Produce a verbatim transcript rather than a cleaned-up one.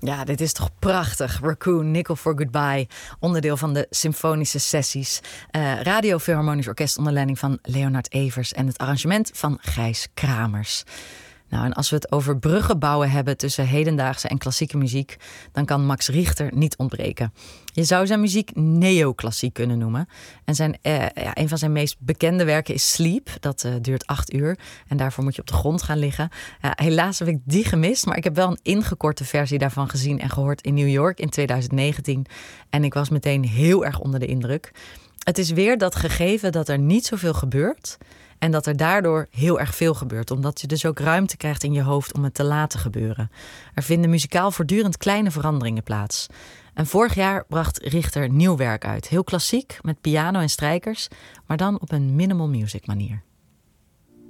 Ja, dit is toch prachtig. Raccoon, Nickel for Goodbye. Onderdeel van de symfonische sessies. Uh, Radio Philharmonisch Orkest onder leiding van Leonard Evers. En het arrangement van Gijs Kramers. Nou, en als we het over bruggen bouwen hebben tussen hedendaagse en klassieke muziek, dan kan Max Richter niet ontbreken. Je zou zijn muziek neoclassiek kunnen noemen. En zijn, eh, ja, een van zijn meest bekende werken is Sleep. Dat uh, duurt acht uur. En daarvoor moet je op de grond gaan liggen. Ja, helaas heb ik die gemist, maar ik heb wel een ingekorte versie daarvan gezien en gehoord in New York in twintig negentien. En ik was meteen heel erg onder de indruk. Het is weer dat gegeven dat er niet zoveel gebeurt en dat er daardoor heel erg veel gebeurt, omdat je dus ook ruimte krijgt in je hoofd om het te laten gebeuren. Er vinden muzikaal voortdurend kleine veranderingen plaats. En vorig jaar bracht Richter nieuw werk uit. Heel klassiek, met piano en strijkers, maar dan op een minimal music manier.